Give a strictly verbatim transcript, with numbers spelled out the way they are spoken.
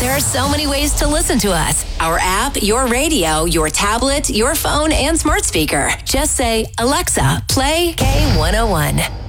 There are so many ways to listen to us. Our app, your radio, your tablet, your phone, and smart speaker. Just say, Alexa, play K one oh one.